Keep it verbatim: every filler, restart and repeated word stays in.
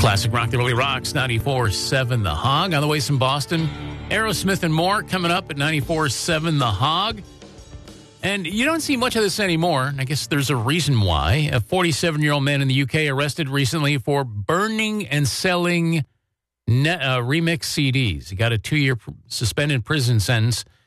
Classic rock that really rocks, ninety-four point seven The Hog. On the way from Boston, Aerosmith and more coming up at ninety-four point seven The Hog. And you don't see much of this anymore. And I guess there's a reason why. A forty-seven-year-old man in the U K arrested recently for burning and selling net, uh, remix C Ds. He got a two-year suspended prison sentence